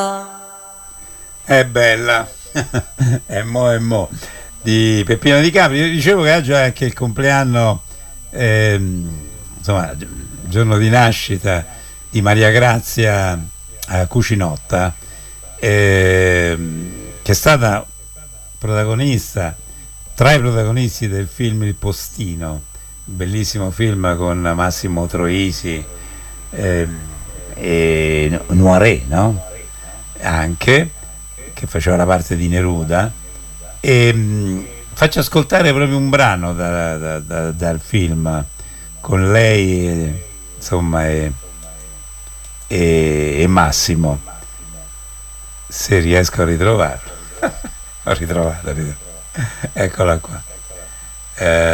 È bella. È mo di Peppino Di Capri. Io dicevo che oggi è anche il compleanno, insomma, giorno di nascita di Maria Grazia Cucinotta, che è stata protagonista, tra i protagonisti del film Il Postino, bellissimo film con Massimo Troisi, ehm, e Noiret, no? Anche, che faceva la parte di Neruda. E faccio ascoltare proprio un brano dal film con lei, insomma, e Massimo, se riesco a ritrovarlo. Ho ritrovato, eccola qua.